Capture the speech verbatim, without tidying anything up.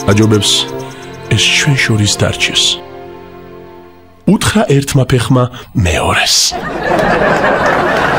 აჯობებს ეს ჩვენ შორის დარჩეს. უთხრა ერთმა ფეხმა მეორეს.